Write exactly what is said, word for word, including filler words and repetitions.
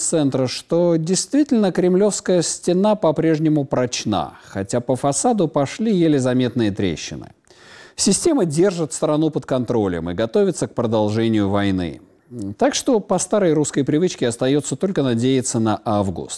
пресс-центра, что действительно Кремлевская стена по-прежнему прочна, хотя по фасаду пошли еле заметные трещины. Система держит страну под контролем и готовится к продолжению войны. Так что по старой русской привычке остается только надеяться на август.